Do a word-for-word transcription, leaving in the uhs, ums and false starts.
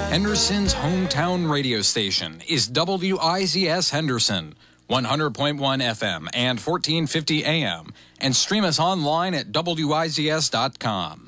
Henderson's hometown radio station is W I Z S Henderson, one hundred point one F M and fourteen fifty A M, and stream us online at W I Z S dot com.